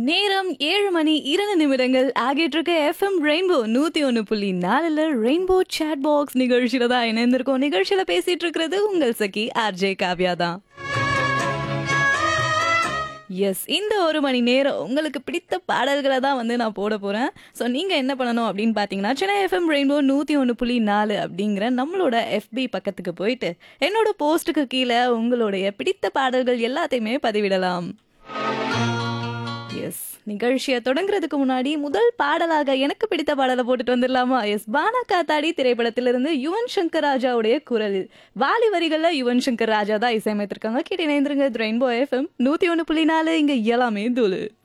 நேரம் 7 மணி 2 நிமிடங்கள் ஆகிட்டு இருக்க FM rainbow 101.4 rainbow chat box நிகழ்ச்சியில தான் இணைந்திருக்கோம். நிகழ்ச்சியில பேசிட்டு இருக்கிறது உங்கள் சகி ஆர்ஜே காவ்யா தான். எஸ், இந்த ஒரு மணி நேரம் உங்களுக்கு பிடித்த பாடல்களை தான் நான் போட போறேன். ஸோ நீங்க என்ன பண்ணணும் அப்படின்னு பார்த்தீங்கன்னா, சென்னை எஃப்எம் ரெயின்போ 101.4 அப்படிங்கிற நம்மளோட எஃபி பக்கத்துக்கு போயிட்டு என்னோட போஸ்ட்டுக்கு கீழே உங்களுடைய பிடித்த பாடல்கள் எல்லாத்தையுமே பதிவிடலாம். எஸ், நிகழ்ச்சியை தொடங்குறதுக்கு முன்னாடி முதல் பாடலாக எனக்கு பிடித்த பாடலை போட்டுட்டு வந்துடலாமா? எஸ், பானா காத்தாடி திரைப்படத்திலிருந்து யுவன் சங்கர் ராஜாவுடைய குரலில் வாலி வரிகளில் யுவன் சங்கர் ராஜா தான் இசையமைத்திருக்காங்க. கேட்டு இணைந்திருங்க ரெயின்போ எஃப்எம் 101.4. இங்க எல்லாமே தூளு.